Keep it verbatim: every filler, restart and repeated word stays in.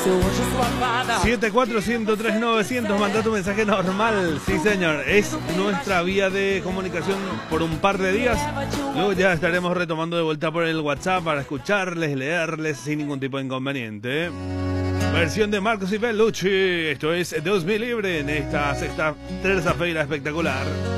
siete cuatro cero cero tres novecientos, manda tu mensaje normal. Sí, señor, es nuestra vía de comunicación por un par de días. Luego ya estaremos retomando de vuelta por el WhatsApp para escucharles, leerles sin ningún tipo de inconveniente. Versión de Marcos y Bellucci. Esto es Deus me libre en esta sexta tercera-feira espectacular.